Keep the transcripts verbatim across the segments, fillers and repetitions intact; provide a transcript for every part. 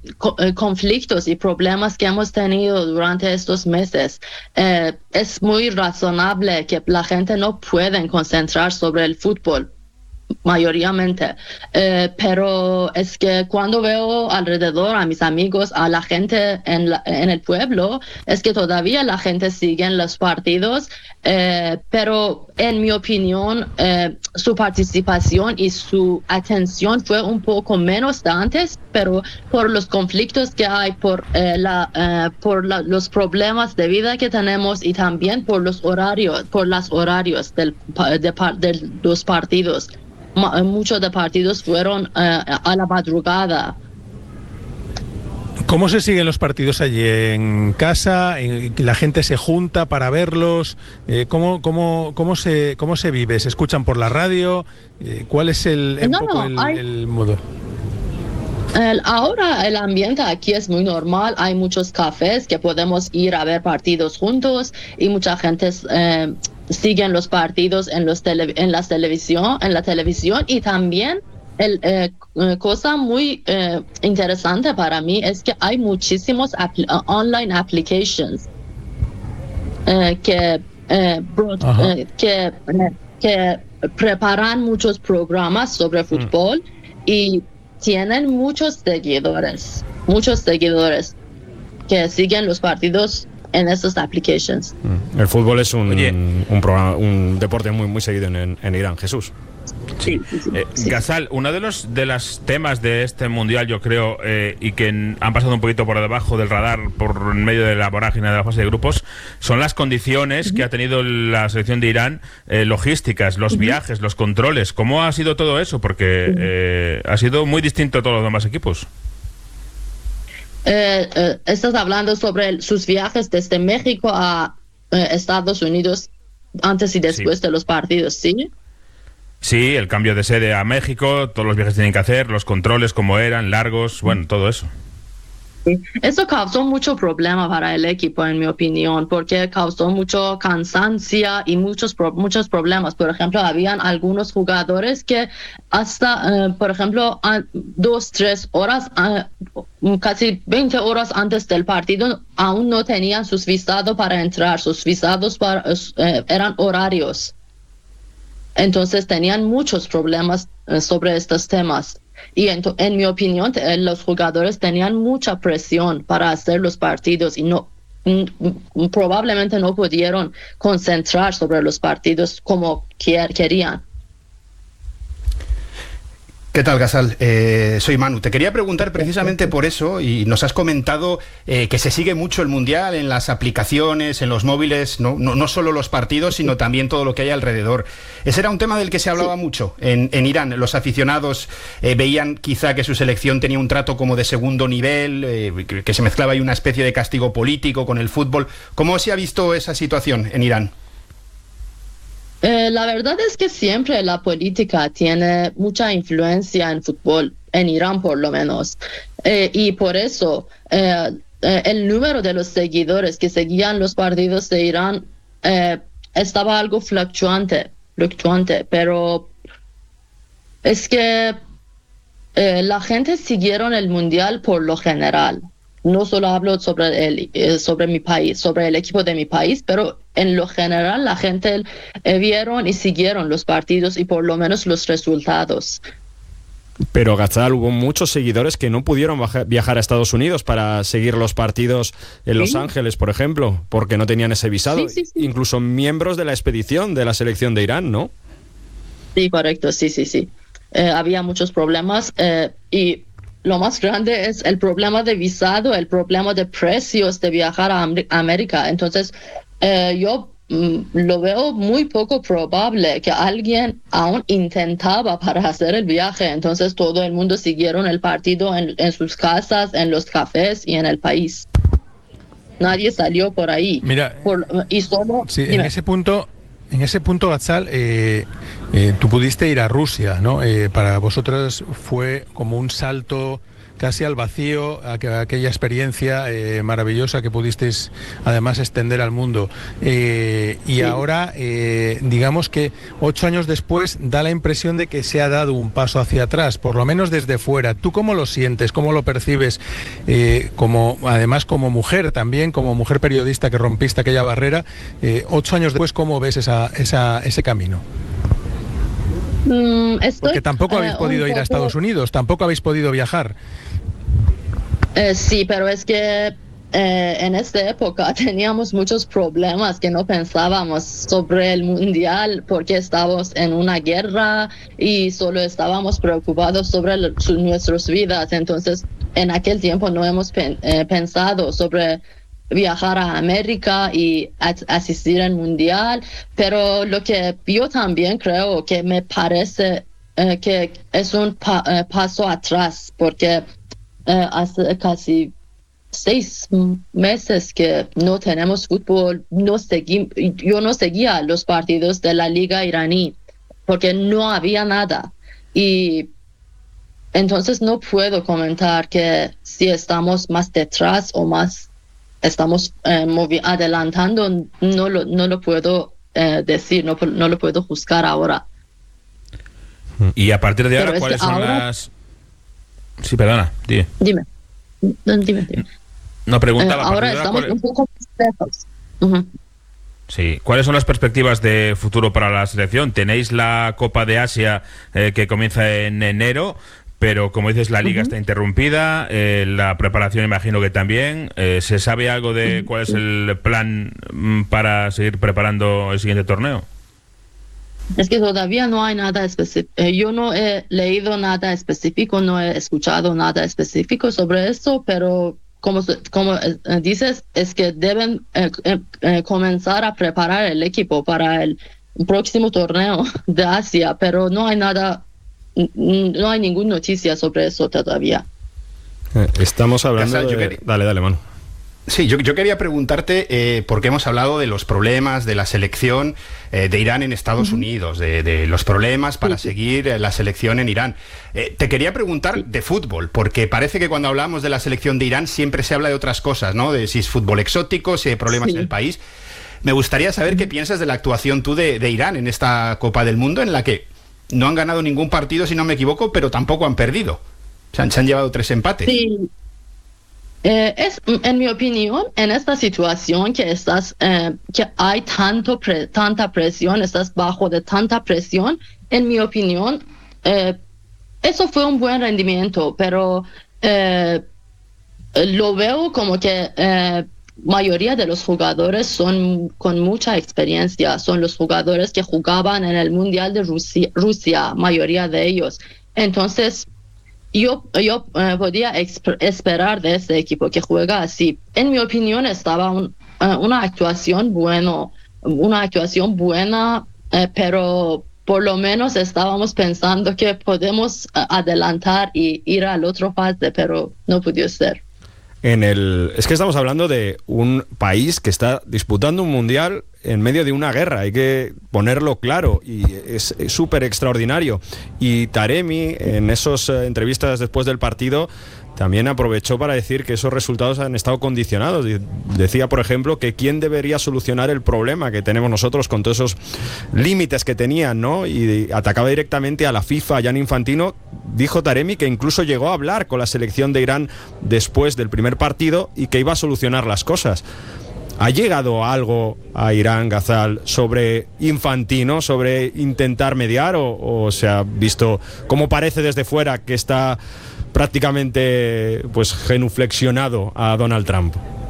co- eh, conflictos y problemas que hemos tenido durante estos meses, eh, es muy razonable que la gente no pueda concentrar sobre el fútbol, mayoritariamente. Eh, pero es que cuando veo alrededor a mis amigos, a la gente en, la, en el pueblo, es que todavía la gente sigue en los partidos, eh, pero en mi opinión, eh, su participación y su atención fue un poco menos de antes, pero por los conflictos que hay, por, eh, la, eh, por la, los problemas de vida que tenemos y también por los horarios, por los horarios del, de, de los partidos. Muchos de partidos fueron uh, a la madrugada. ¿Cómo se siguen los partidos allí en casa? ¿La gente se junta para verlos? Eh, ¿cómo, cómo, cómo, se, ¿Cómo se vive? ¿Se escuchan por la radio? Eh, ¿Cuál es el, un no, poco no, el, hay... el modo? El, ahora el ambiente aquí es muy normal, hay muchos cafés que podemos ir a ver partidos juntos y mucha gente eh, sigue los partidos en, los tele, en, la televisión, en la televisión y también el, eh, cosa muy eh, interesante para mí es que hay muchísimos apl- uh, online applications eh, que, eh, broad, eh, que, eh, que preparan muchos programas sobre fútbol mm. y tienen muchos seguidores, muchos seguidores que siguen los partidos en estas applications. El fútbol es un, un, programa, un deporte muy muy seguido en, en Irán, Jesús. Sí, sí, sí, eh, sí. Ghazal, uno de los de los temas de este mundial, yo creo, eh, y que han pasado un poquito por debajo del radar por en medio de la vorágine de la fase de grupos, son las condiciones uh-huh. que ha tenido la selección de Irán, eh, logísticas, los uh-huh. viajes, los controles. ¿Cómo ha sido todo eso? Porque eh, ha sido muy distinto a todos los demás equipos. Eh, eh, estás hablando sobre el, sus viajes desde México a eh, Estados Unidos antes y después sí. de los partidos, ¿sí? Sí, el cambio de sede a México, todos los viajes que tienen que hacer, los controles como eran, largos, bueno, todo eso. Eso causó mucho problema para el equipo, en mi opinión, porque causó mucho cansancio y muchos pro- muchos problemas. Por ejemplo, habían algunos jugadores que hasta, uh, por ejemplo, a dos, tres horas, uh, casi veinte horas antes del partido, aún no tenían sus visados para entrar. Sus visados para, uh, eran horarios. Entonces tenían muchos problemas uh, sobre estos temas. Y en, en mi opinión, eh, los jugadores tenían mucha presión para hacer los partidos y no m- m- probablemente no pudieron concentrar sobre los partidos como quer- querían. ¿Qué tal, Ghazal? Eh, soy Manu. Te quería preguntar precisamente por eso, y nos has comentado eh, que se sigue mucho el Mundial en las aplicaciones, en los móviles, no, no, no solo los partidos, sino también todo lo que hay alrededor. Ese era un tema del que se hablaba sí. mucho en, en Irán. Los aficionados eh, veían quizá que su selección tenía un trato como de segundo nivel, eh, que, que se mezclaba ahí una especie de castigo político con el fútbol. ¿Cómo se ha visto esa situación en Irán? Eh, la verdad es que siempre la política tiene mucha influencia en fútbol, en Irán por lo menos. Eh, y por eso eh, eh, el número de los seguidores que seguían los partidos de Irán eh, estaba algo fluctuante, fluctuante, pero es que eh, la gente siguieron el mundial por lo general. No solo hablo sobre el, eh, sobre mi país, sobre el equipo de mi país, pero en lo general la gente eh, vieron y siguieron los partidos y por lo menos los resultados. Pero, Ghazal, hubo muchos seguidores que no pudieron viajar a Estados Unidos para seguir los partidos en ¿Sí? Los Ángeles, por ejemplo, porque no tenían ese visado. Sí, sí, sí. Incluso miembros de la expedición de la selección de Irán, ¿no? Sí, correcto, sí, sí, sí. Eh, había muchos problemas eh, y lo más grande es el problema de visado, el problema de precios de viajar a Am- América. Entonces, eh, yo mm, lo veo muy poco probable que alguien aún intentaba para hacer el viaje. Entonces, todo el mundo siguieron el partido en, en sus casas, en los cafés y en el país. Nadie salió por ahí. Mira, por, y solo, sí, en ese punto... En ese punto, Ghazal, eh, eh, tú pudiste ir a Rusia, ¿no? Eh, para vosotros fue como un salto casi al vacío a, a aquella experiencia eh, maravillosa que pudisteis además extender al mundo. Eh, y sí. ahora, eh, digamos que ocho años después da la impresión de que se ha dado un paso hacia atrás, por lo menos desde fuera. ¿Tú cómo lo sientes? ¿Cómo lo percibes? Eh, como además como mujer también, como mujer periodista que rompiste aquella barrera, eh, ocho años después, ¿cómo ves esa, esa, ese camino? Mm, estoy, Porque tampoco habéis eh, podido ir poco... a Estados Unidos, tampoco habéis podido viajar. Eh, sí, pero es que eh, en esta época teníamos muchos problemas que no pensábamos sobre el mundial porque estábamos en una guerra y solo estábamos preocupados sobre el, su, nuestras vidas. Entonces, en aquel tiempo no hemos pen, eh, pensado sobre viajar a América y asistir al mundial, pero lo que yo también creo que me parece eh, que es un pa eh, paso atrás, porque eh, hace casi seis meses que no tenemos fútbol, no seguí, yo no seguía los partidos de la liga iraní, porque no había nada, y entonces no puedo comentar que si estamos más detrás o más estamos eh, adelantando, no lo, no lo puedo eh, decir, no, no lo puedo juzgar ahora. Y a partir de ahora, Pero ¿cuáles es que son ahora... las...? Sí, perdona, dime. Dime, dime, dime. No, preguntaba. Eh, ahora estamos ¿cuál... un poco más lejos. Uh-huh. Sí, ¿cuáles son las perspectivas de futuro para la selección? Tenéis la Copa de Asia eh, que comienza en enero, pero como dices, la liga uh-huh. está interrumpida, eh, la preparación imagino que también. Eh, ¿Se sabe algo de cuál es el plan para seguir preparando el siguiente torneo? Es que todavía no hay nada específico. Eh, yo no he leído nada específico, no he escuchado nada específico sobre esto, pero como, como eh, dices, es que deben eh, eh, comenzar a preparar el equipo para el próximo torneo de Asia, pero no hay nada. No hay ninguna noticia sobre eso todavía. Estamos hablando Casal, de... quería... Dale, dale, Manu. Sí, yo, yo quería preguntarte, eh, porque hemos hablado de los problemas de la selección eh, de Irán en Estados uh-huh. Unidos, de, de los problemas para sí. seguir eh, la selección en Irán. Eh, te quería preguntar sí. de fútbol, porque parece que cuando hablamos de la selección de Irán siempre se habla de otras cosas, ¿no? De si es fútbol exótico, si hay problemas sí. en el país. Me gustaría saber uh-huh. qué piensas de la actuación tú de, de Irán en esta Copa del Mundo, en la que no han ganado ningún partido, si no me equivoco, pero tampoco han perdido. Se han, se han llevado tres empates. Sí. Eh, es, en mi opinión, en esta situación que estás, eh, que hay tanto pre, tanta presión, estás bajo de tanta presión, en mi opinión, eh, eso fue un buen rendimiento, pero eh, lo veo como que eh, mayoría de los jugadores son con mucha experiencia, son los jugadores que jugaban en el Mundial de Rusia, Rusia mayoría de ellos. Entonces, yo, yo uh, podía esperar de este equipo que juega así. En mi opinión, estaba un, uh, una actuación bueno, una actuación buena, uh, pero por lo menos estábamos pensando que podemos uh, adelantar y ir al otro fase, pero no pudo ser. En el, es que estamos hablando de un país que está disputando un mundial en medio de una guerra, hay que ponerlo claro, y es súper extraordinario. Y Taremi, en esas eh, entrevistas después del partido, también aprovechó para decir que esos resultados han estado condicionados. Decía, por ejemplo, que quién debería solucionar el problema que tenemos nosotros con todos esos límites que tenían, ¿no? Y atacaba directamente a la FIFA, a Gianni Infantino. Dijo Taremi que incluso llegó a hablar con la selección de Irán después del primer partido y que iba a solucionar las cosas. ¿Ha llegado algo a Irán, Ghazal, sobre Infantino, sobre intentar mediar, o, o se ha visto, como parece desde fuera, que está prácticamente pues genuflexionado a Donald Trump?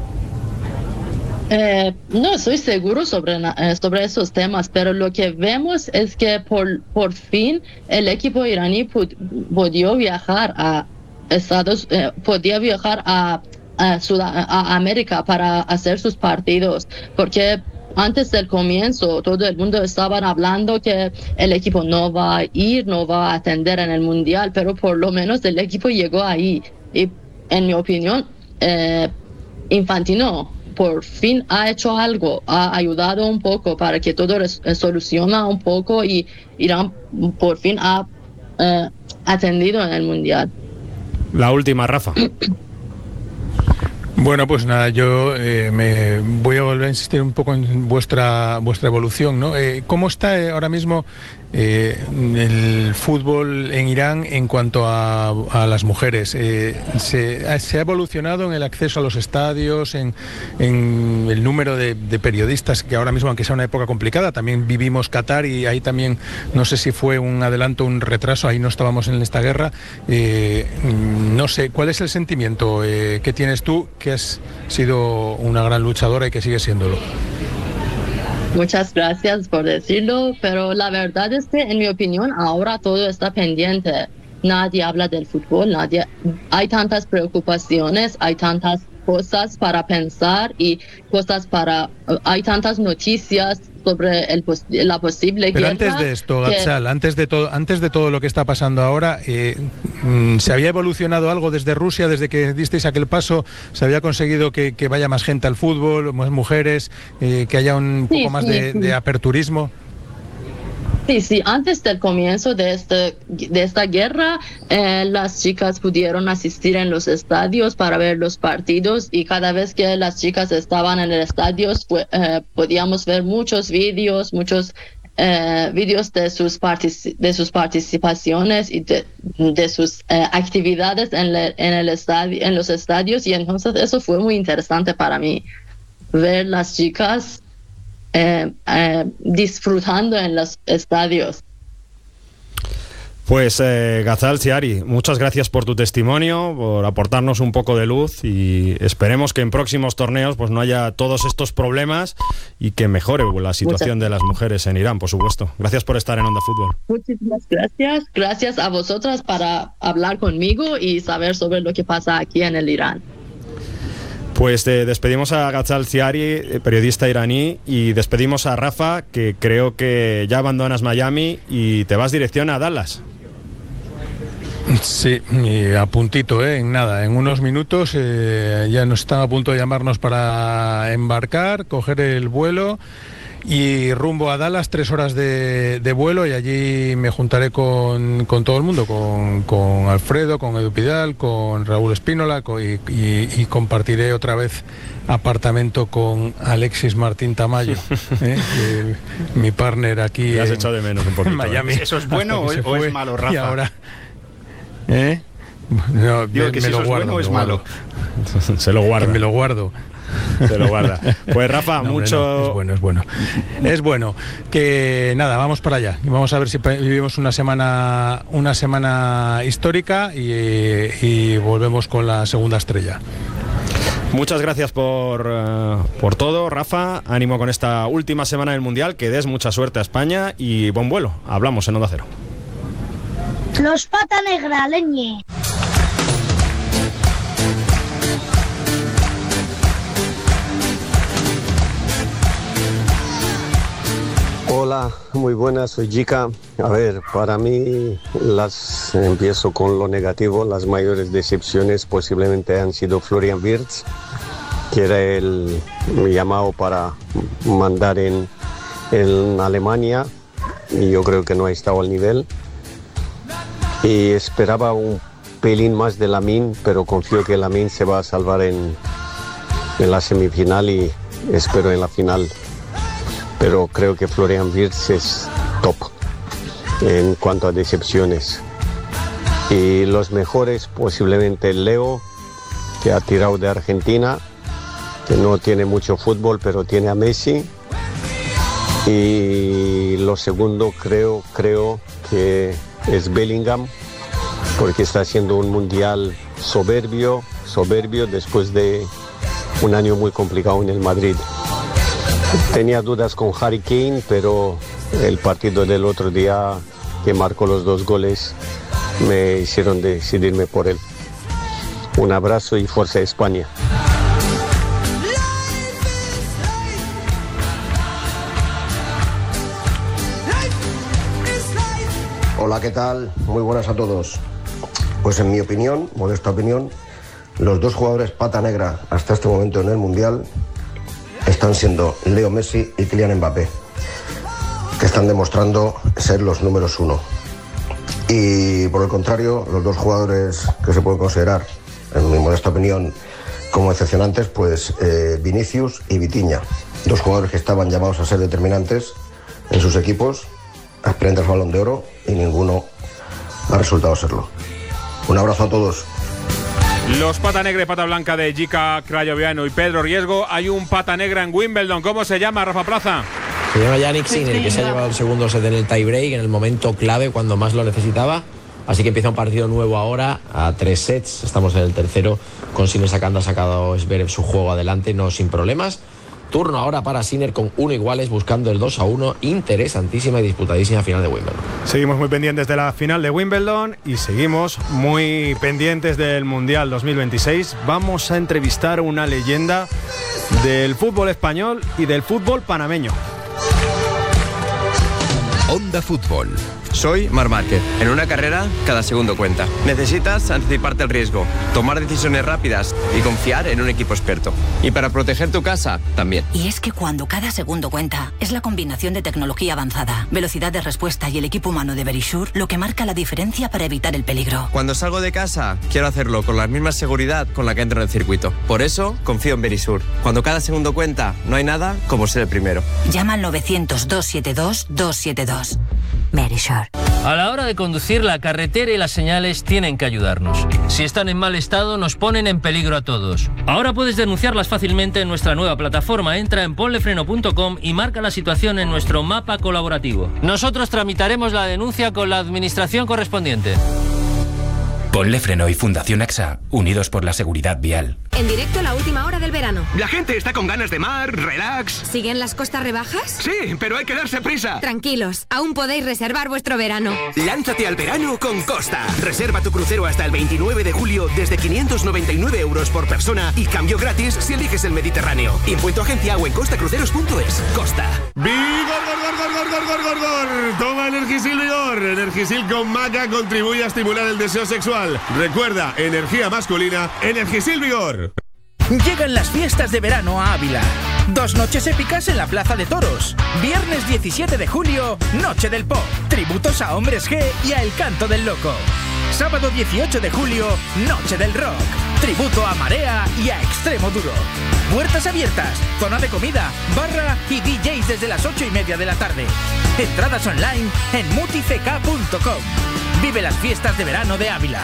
Eh, no estoy seguro sobre, eh, sobre esos temas, pero lo que vemos es que por, por fin el equipo iraní pod, podía viajar a Estados, eh, podía viajar a A, Sud- a América para hacer sus partidos, porque antes del comienzo todo el mundo estaba hablando que el equipo no va a ir, no va a atender en el mundial, pero por lo menos el equipo llegó ahí, y en mi opinión eh, Infantino por fin ha hecho algo, ha ayudado un poco para que todo res- soluciona un poco, y Irán por fin ha eh, atendido en el mundial. La última, Rafa. Bueno, pues nada, yo eh, me voy a volver a insistir un poco en vuestra vuestra evolución, ¿no? Eh, ¿Cómo está eh, ahora mismo eh, el fútbol en Irán en cuanto a, a las mujeres? Eh, se, ¿Se ha evolucionado en el acceso a los estadios, en, en el número de, de periodistas, que ahora mismo, aunque sea una época complicada, también vivimos Qatar y ahí también, no sé si fue un adelanto o un retraso, ahí no estábamos en esta guerra. Eh, no sé, ¿cuál es el sentimiento eh, que tienes tú, que has sido una gran luchadora y que sigue siéndolo? Muchas gracias por decirlo, pero la verdad es que, en mi opinión, ahora todo está pendiente. Nadie habla del fútbol, nadie. Hay tantas preocupaciones, hay tantas cosas para pensar y cosas para. Hay tantas noticias sobre el, la posible Pero guerra. Pero antes de esto, Gatsal, que... antes de todo, antes de todo lo que está pasando ahora, eh, ¿se había evolucionado algo desde Rusia, desde que disteis aquel paso? ¿Se había conseguido que, que vaya más gente al fútbol, más mujeres, eh, que haya un sí, poco más sí, de, sí. de aperturismo? Sí, sí, antes del comienzo de, este, de esta guerra, eh, las chicas pudieron asistir en los estadios para ver los partidos y cada vez que las chicas estaban en el estadio, pues, eh, podíamos ver muchos vídeos, muchos eh, vídeos de sus, partic- de sus participaciones y de, de sus eh, actividades en, le, en, el estadio, en los estadios, y entonces eso fue muy interesante para mí, ver las chicas Eh, eh, disfrutando en los estadios. Pues eh, Ghazal Siari, muchas gracias por tu testimonio, por aportarnos un poco de luz, y esperemos que en próximos torneos pues no haya todos estos problemas y que mejore la situación de las mujeres en Irán, por supuesto. Gracias por estar en Onda Fútbol. Muchísimas gracias. Gracias a vosotras para hablar conmigo y saber sobre lo que pasa aquí en el Irán. Pues eh, despedimos a Ghazal Siari, periodista iraní, y despedimos a Rafa, que creo que ya abandonas Miami y te vas dirección a Dallas. Sí, y a puntito, ¿eh? En nada, en unos minutos eh, ya nos están a punto de llamarnos para embarcar, coger el vuelo y rumbo a Dallas, tres horas de, de vuelo, y allí me juntaré con, con todo el mundo, con, con Alfredo, con Edu Pidal, con Raúl Espínola, con, y, y, y compartiré otra vez apartamento con Alexis Martín Tamayo, ¿eh? que, mi partner aquí has en, echado de menos un poquito, en Miami. ¿Eso es bueno o, o es malo, Rafa? Y ahora, ¿eh? No, Digo me, que me si lo eso guardo, es bueno o es me malo. Se lo guarda. Me lo guardo. Se lo guarda. Pues Rafa, no, mucho... No, es bueno, es bueno. Es bueno. Que nada, vamos para allá. Y vamos a ver si vivimos una semana una semana histórica y, y volvemos con la segunda estrella. Muchas gracias por, uh, por todo, Rafa. Ánimo con esta última semana del Mundial. Que des mucha suerte a España y buen vuelo. Hablamos en Onda Cero. Los Pata Negra, leñe. Hola, muy buenas, soy Jica. A ver, para mí, las empiezo con lo negativo. Las mayores decepciones posiblemente han sido Florian Wirtz, que era el llamado para mandar en, en Alemania, y yo creo que no ha estado al nivel. Y esperaba un pelín más de Lamine, pero confío que Lamine se va a salvar en, en la semifinal y espero en la final. Pero creo que Florian Wirtz es top en cuanto a decepciones. Y los mejores, posiblemente Leo, que ha tirado de Argentina, que no tiene mucho fútbol, pero tiene a Messi. Y lo segundo creo, creo que es Bellingham, porque está haciendo un mundial soberbio, soberbio después de un año muy complicado en el Madrid. Tenía dudas con Harry Kane, pero el partido del otro día, que marcó los dos goles, me hicieron decidirme por él. Un abrazo y fuerza España. Hola, ¿qué tal? Muy buenas a todos. Pues en mi opinión, modesta opinión, los dos jugadores pata negra hasta este momento en el Mundial están siendo Leo Messi y Kylian Mbappé, que están demostrando ser los números uno. Y por el contrario, los dos jugadores que se pueden considerar, en mi modesta opinión, como excepcionantes, pues eh, Vinicius y Vitinha, dos jugadores que estaban llamados a ser determinantes en sus equipos, aspirantes al Balón de Oro, y ninguno ha resultado serlo. Un abrazo a todos. Los pata negra y pata blanca de Jica Crayoviano y Pedro Riesgo. Hay un pata negra en Wimbledon. ¿Cómo se llama, Rafa Plaza? Se llama Jannik Sinner, que se ha llevado el segundo set en el tiebreak, en el momento clave, cuando más lo necesitaba. Así que empieza un partido nuevo ahora, a tres sets. Estamos en el tercero, con Sinner sacando, ha sacado Zverev su juego adelante, no sin problemas. Turno ahora para Sinner con uno iguales, buscando el dos a uno. Interesantísima y disputadísima final de Wimbledon. Seguimos muy pendientes de la final de Wimbledon y seguimos muy pendientes del Mundial dos mil veintiséis. Vamos a entrevistar a una leyenda del fútbol español y del fútbol panameño. Onda Fútbol. Soy Marc Márquez. En una carrera, cada segundo cuenta. Necesitas anticiparte al riesgo, tomar decisiones rápidas y confiar en un equipo experto. Y para proteger tu casa, también. Y es que cuando cada segundo cuenta, es la combinación de tecnología avanzada, velocidad de respuesta y el equipo humano de Verisure lo que marca la diferencia para evitar el peligro. Cuando salgo de casa, quiero hacerlo con la misma seguridad con la que entro en el circuito. Por eso, confío en Verisure. Cuando cada segundo cuenta, no hay nada como ser el primero. Llama al novecientos, doscientos setenta y dos, doscientos setenta y dos. Verisure. A la hora de conducir, la carretera y las señales tienen que ayudarnos. Si están en mal estado, nos ponen en peligro a todos. Ahora puedes denunciarlas fácilmente en nuestra nueva plataforma. Entra en ponlefreno punto com y marca la situación en nuestro mapa colaborativo. Nosotros tramitaremos la denuncia con la administración correspondiente. Ponle Freno y Fundación AXA, unidos por la seguridad vial. En directo la última hora del verano. La gente está con ganas de mar, relax. ¿Siguen las costas rebajas? Sí, pero hay que darse prisa. Tranquilos, aún podéis reservar vuestro verano. Lánzate al verano con Costa. Reserva tu crucero hasta el veintinueve de julio desde quinientos noventa y nueve euros por persona y cambio gratis si eliges el Mediterráneo. Impuesto agencia o en costacruceros punto es. Costa. ¡Vigor, gor, gor, gor, gor, gor, gor, gor! Toma Energisil Vigor. Energisil con maca contribuye a estimular el deseo sexual. Recuerda, energía masculina, Energisil Vigor. Llegan las fiestas de verano a Ávila. Dos noches épicas en la Plaza de Toros. Viernes diecisiete de julio, Noche del Pop. Tributos a Hombres G y a El Canto del Loco. Sábado dieciocho de julio, Noche del Rock. Tributo a Marea y a Extremo Duro. Puertas abiertas, zona de comida, barra y D Js desde las ocho y media de la tarde. Entradas online en mutifk punto com. Vive las fiestas de verano de Ávila.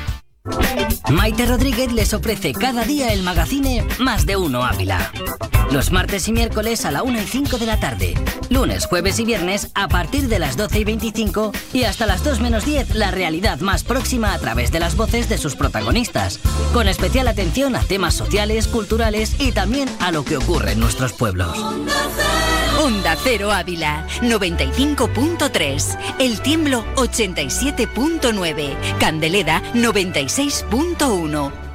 Maite Rodríguez les ofrece cada día el magazine Más de Uno Ávila. Los martes y miércoles a la una y cinco de la tarde. Lunes, jueves y viernes a partir de las doce y veinticinco y hasta las dos menos diez la realidad más próxima a través de las voces de sus protagonistas. Con especial atención a temas sociales, culturales y también a lo que ocurre en nuestros pueblos. Onda Cero Ávila, noventa y cinco punto tres. El Tiemblo, ochenta y siete punto nueve. Candeleda, noventa y seis punto uno.